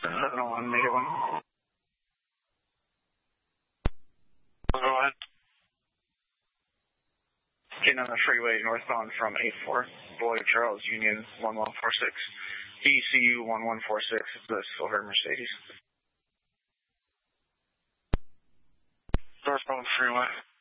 701, make it 1. Go ahead. Getting on the freeway northbound from 84, Boyd Charles Union 1146, ECU 1146, the silver Mercedes. Northbound freeway.